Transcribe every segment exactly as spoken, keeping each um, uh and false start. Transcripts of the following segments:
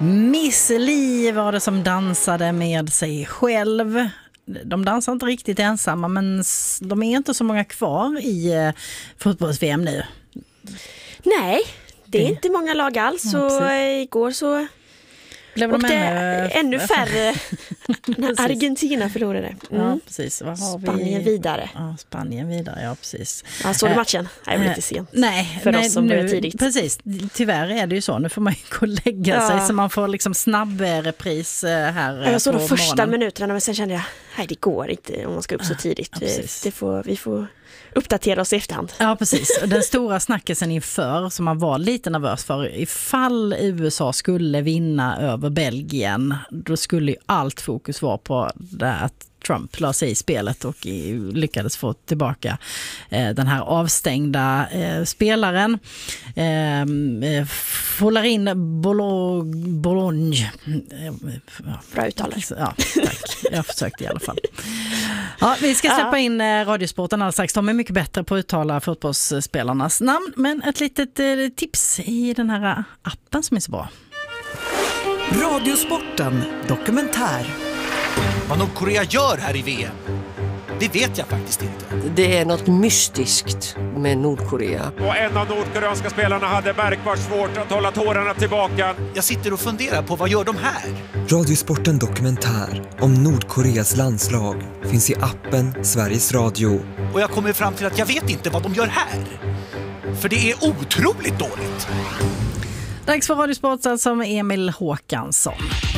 Miss Li var det som dansade med sig själv. De dansar inte riktigt ensamma, men de är inte så många kvar i eh, fotbolls-V M nu. Nej, det är mm. inte många lag alls. Ja, så igår så blev de ännu, ännu, ännu färre när Argentina förlorade. Mm. Ja, precis. Vad har Spanien vi? vidare. Ja, Spanien vidare, ja precis. Ja, såg du matchen? Nej, det var lite sent. Nej, för nej, oss som nu, började tidigt. Precis, tyvärr är det ju så. Nu får man ju gå och lägga ja. sig så man får liksom snabb repris här. Jag såg de första morgonen. minuterna, men sen kände jag, nej det går inte om man ska upp så tidigt. Ja, det får, vi får uppdatera oss i efterhand. Ja, precis. Och den stora snackisen inför som man var lite nervös för, ifall U S A skulle vinna över Belgien, då skulle ju allt fokus vara på det att Trump la sig i spelet och lyckades få tillbaka eh, den här avstängda eh, spelaren. Eh, Folarin Boulogne. Bra uttalat. Ja, tack. Jag försökte i alla fall. Ja, vi ska släppa in eh, Radiosporten alldeles strax. De är mycket bättre på att uttala fotbollsspelarnas namn. Men ett litet eh, tips i den här appen som är så bra. Radiosporten dokumentär. Vad Nordkorea gör här i V M, det vet jag faktiskt inte. Det är något mystiskt med Nordkorea. Och en av nordkoreanska spelarna hade märkbart svårt att hålla tårarna tillbaka. Jag sitter och funderar på vad gör de här? Radiosporten dokumentär om Nordkoreas landslag finns i appen Sveriges Radio. Och jag kommer fram till att jag vet inte vad de gör här. För det är otroligt dåligt. Dags för Radiosport alltså med Emil Håkansson.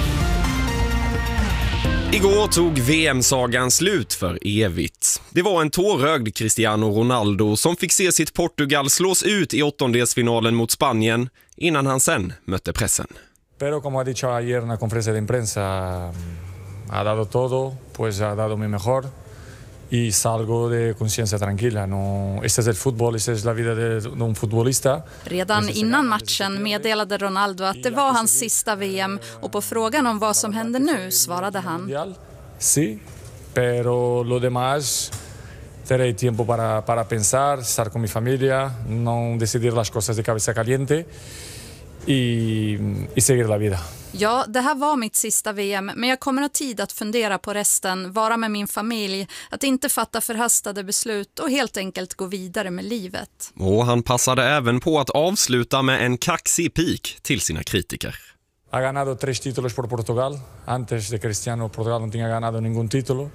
Igår tog V M-sagan slut för evigt. Det var en tårögd Cristiano Ronaldo som fick se sitt Portugal slås ut i åttondelsfinalen mot Spanien innan han sen mötte pressen. Pero como ha dicho ayer en la conferencia de prensa, ha dado todo, pues ha dado mi mejor y salgo de conciencia tranquila. No, este es el fútbol, esta es la vida de, de un futbolista. Redan innan matchen meddelade Ronaldo att det var hans sista V M och på frågan om vad som händer nu svarade han. Sí, pero lo demás tendré tiempo para para pensar, estar con mi familia, no decidir las cosas de cabeza caliente y y seguir la vida. Ja, det här var mitt sista V M, men jag kommer ha tid att fundera på resten, vara med min familj, att inte fatta förhastade beslut och helt enkelt gå vidare med livet. Och han passade även på att avsluta med en kaxig pik till sina kritiker. Ha ganado tres títulos por Portugal. Antes de Cristiano, Portugal no tenía ganado ningún título.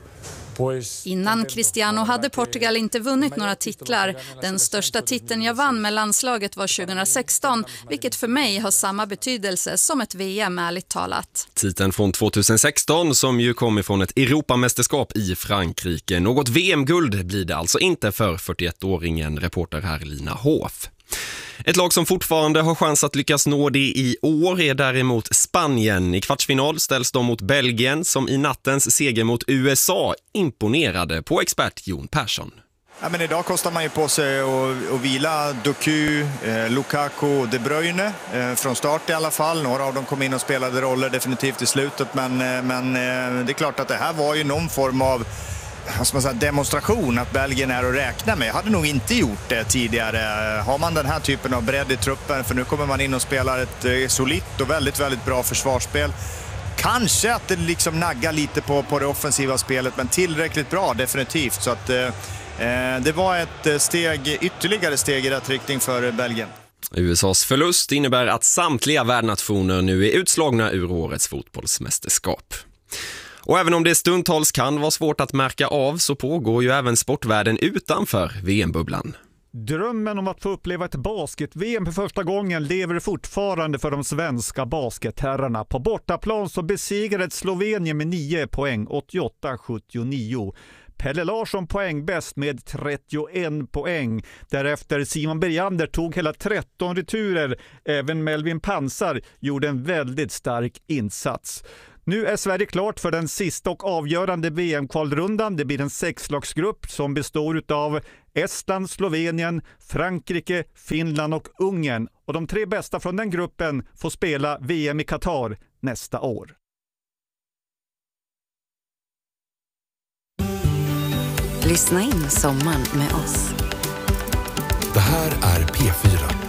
Innan Cristiano hade Portugal inte vunnit några titlar. Den största titeln jag vann med landslaget var tjugohundrasexton, vilket för mig har samma betydelse som ett V M, ärligt talat. Titeln från tjugohundrasexton som ju kom ifrån ett Europamästerskap i Frankrike. Något V M-guld blir det alltså inte för fyrtioettåringen, reporter här Lina Hof. Ett lag som fortfarande har chans att lyckas nå det i år är däremot Spanien. I kvartsfinal ställs de mot Belgien som i nattens seger mot U S A imponerade på expert Jon Persson. Ja, men idag kostar man ju på sig att, att vila Doku, eh, Lukaku och De Bruyne eh, från start i alla fall. Några av dem kom in och spelade roller definitivt i slutet, men, eh, men eh, det är klart att det här var ju någon form av alltså man säger, demonstration att Belgien är att räkna med. Jag hade nog inte gjort det tidigare. Har man den här typen av bredd i truppen, för nu kommer man in och spelar ett eh, solitt och väldigt, väldigt bra försvarsspel. Kanske att det liksom naggar lite på, på det offensiva spelet, men tillräckligt bra definitivt. Så att eh, det var ett steg, ytterligare steg i rätt riktning för Belgien. U S A:s förlust innebär att samtliga värdnationer nu är utslagna ur årets fotbollsmästerskap. Och även om det stundtals kan vara svårt att märka av så pågår ju även sportvärlden utanför V M-bubblan. Drömmen om att få uppleva ett basket-V M för första gången lever fortfarande för de svenska basketherrarna. På bortaplan så besegrade Slovenien med nio poäng, åttioåtta sjuttionio. Pelle Larsson poängbäst med trettioen poäng. Därefter Simon Bergander tog hela tretton returer. Även Melvin Pansar gjorde en väldigt stark insats. Nu är Sverige klart för den sista och avgörande V M-kvalrundan. Det blir en sexlagsgrupp som består av Estland, Slovenien, Frankrike, Finland och Ungern. Och de tre bästa från den gruppen får spela V M i Qatar nästa år. Lyssna in sommaren med oss. Det här är P fyra.